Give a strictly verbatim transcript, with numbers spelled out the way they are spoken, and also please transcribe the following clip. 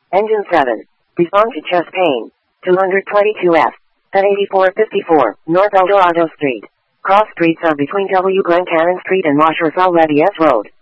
Engine seven. Respond to chest pain. two twenty-two F. At eighty-four fifty-four, North Eldorado Street. Cross streets are between W. Glencairn Street and Washer Radius Road.